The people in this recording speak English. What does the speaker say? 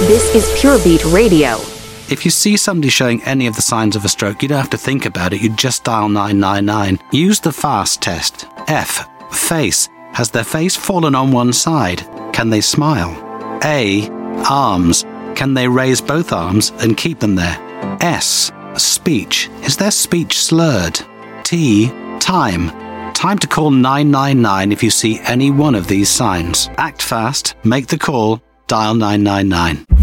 This is Pure Beat Radio. If you see somebody showing any of the signs of a stroke, you don't have to think about it. You just dial 999. Use the FAST test. F. Face. Has their face fallen on one side? Can they smile? A. Arms. Can they raise both arms and keep them there? S. Speech. Is their speech slurred? T. Time. Time to call 999 if you see any one of these signs. Act fast, make the call, dial 999.